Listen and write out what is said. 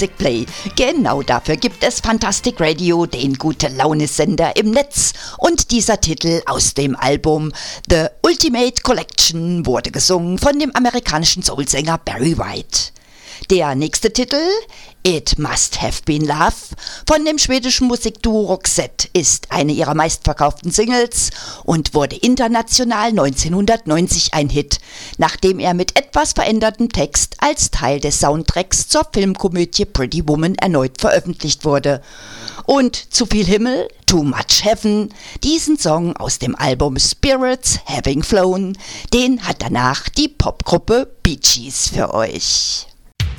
Music Play. Genau dafür gibt es Fantastic Radio, den Gute-Laune-Sender im Netz. Und dieser Titel aus dem Album The Ultimate Collection wurde gesungen von dem amerikanischen Soulsänger Barry White. Der nächste Titel, It Must Have Been Love, von dem schwedischen Musikduo Roxette, ist eine ihrer meistverkauften Singles und wurde international 1990 ein Hit, nachdem er mit etwas verändertem Text als Teil des Soundtracks zur Filmkomödie Pretty Woman erneut veröffentlicht wurde. Und Zu viel Himmel, Too Much Heaven, diesen Song aus dem Album Spirits Having Flown, den hat danach die Popgruppe Bee Gees für euch.